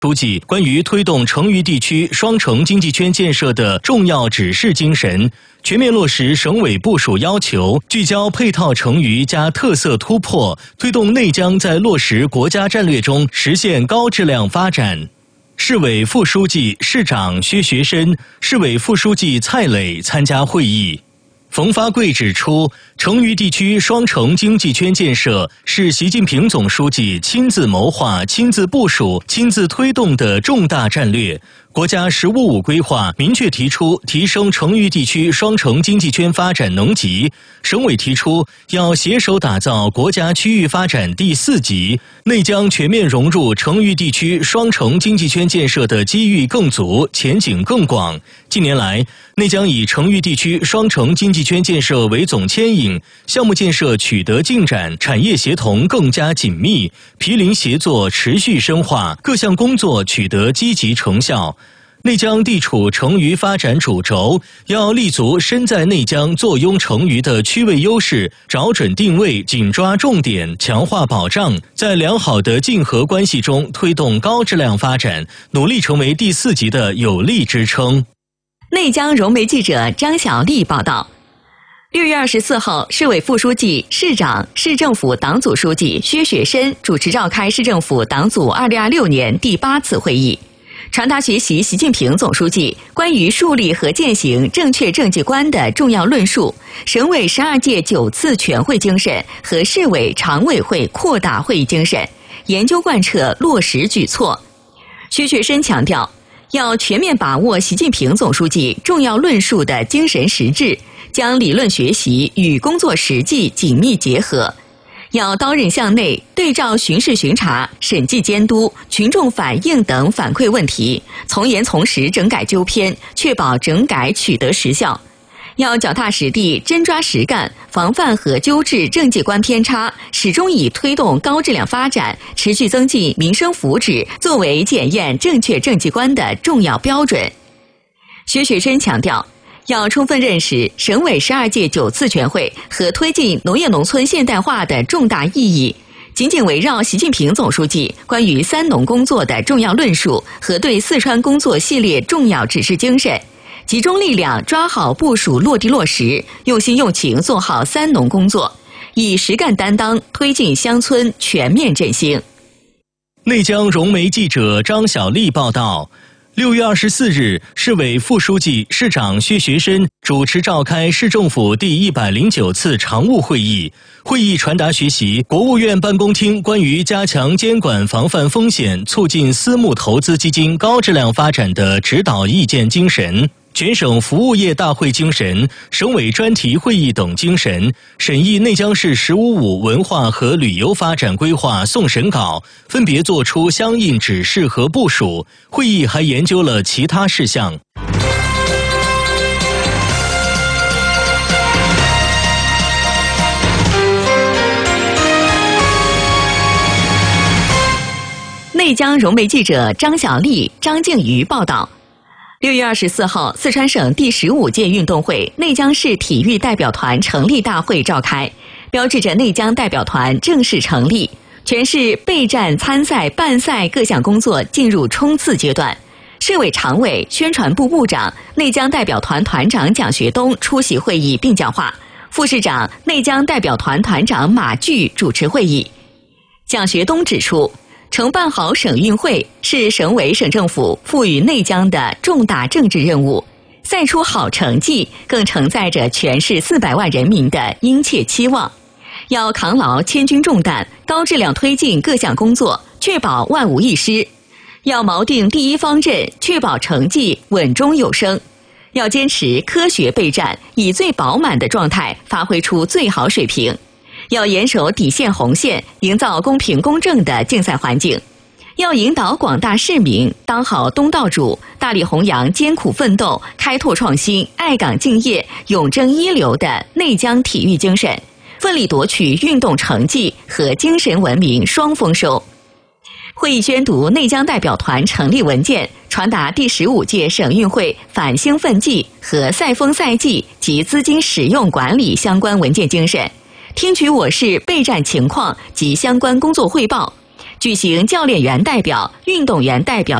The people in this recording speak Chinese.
书记关于推动成渝地区双城经济圈建设的重要指示精神，全面落实省委部署要求，聚焦配套成渝加特色突破，推动内江在落实国家战略中实现高质量发展。市委副书记、市长薛学深、市委副书记蔡磊参加会议。冯发贵指出，成渝地区双城经济圈建设是习近平总书记亲自谋划、亲自部署、亲自推动的重大战略。国家“十五五”规划明确提出提升成渝地区双城经济圈发展能级，省委提出要携手打造国家区域发展第4级，内江全面融入成渝地区双城经济圈建设的机遇更足、前景更广。近年来，内江以成渝地区双城经济圈建设为总牵引，项目建设取得进展，产业协同更加紧密，毗邻协作持续深化，各项工作取得积极成效。内江地处成渝发展主轴，要立足身在内江、坐拥成渝的区位优势，找准定位，紧抓重点，强化保障，在良好的竞合关系中推动高质量发展，努力成为第4级的有力支撑。 内江融媒记者张小丽报道。6月24号，市委副书记、市长、市政府党组书记薛学深主持召开市政府党组2026年第8次会议，传达学习习近平总书记关于树立和践行正确政绩观的重要论述，省委12届9次全会精神和市委常委会扩大会议精神，研究贯彻落实举措。薛学深强调，要全面把握习近平总书记重要论述的精神实质，将理论学习与工作实际紧密结合，要刀刃向内，对照巡视巡查、审计监督、群众反映等反馈问题，从严从实整改纠偏，确保整改取得实效。要脚踏实地、真抓实干，防范和纠治政绩观偏差，始终以推动高质量发展、持续增进民生福祉作为检验正确政绩观的重要标准。薛学深强调，要充分认识省委12届9次全会和推进农业农村现代化的重大意义，紧紧围绕习近平总书记关于3农工作的重要论述和对四川工作系列重要指示精神，集中力量抓好部署落地落实，用心用情做好3农工作，以实干担当推进乡村全面振兴。 内江融媒记者张小丽报道。6月24日，市委副书记、市长薛学深主持召开市政府第109次常务会议。会议传达学习国务院办公厅关于加强监管防范风险、促进私募投资基金高质量发展的指导意见精神，全省服务业大会精神，省委专题会议等精神，审议内江市“十五五”文化和旅游发展规划送审稿，分别作出相应指示和部署。会议还研究了其他事项。 内江融媒记者张小丽、张静瑜报道。6月24号，四川省第15届运动会内江市体育代表团成立大会召开，标志着内江代表团正式成立。全市备战参赛办赛各项工作进入冲刺阶段。市委常委、宣传部部长、内江代表团团长蒋学东出席会议并讲话，副市长、内江代表团团长马巨主持会议。蒋学东指出，承办好省运会是省委省政府赋予内江的重大政治任务，赛出好成绩更承载着全市400万人民的殷切期望。要扛牢千钧重担，高质量推进各项工作，确保万无一失。要锚定第一方阵，确保成绩稳中有升。要坚持科学备战，以最饱满的状态发挥出最好水平。要严守底线红线，营造公平公正的竞赛环境。要引导广大市民当好东道主，大力弘扬艰苦奋斗、开拓创新、爱岗敬业、永争一流的内江体育精神，奋力夺取运动成绩和精神文明双丰收。会议宣读内江代表团成立文件，传达第15届省运会反兴奋剂和赛风赛季及资金使用管理相关文件精神，听取我市备战情况及相关工作汇报， 举行教练员代表、运动员代表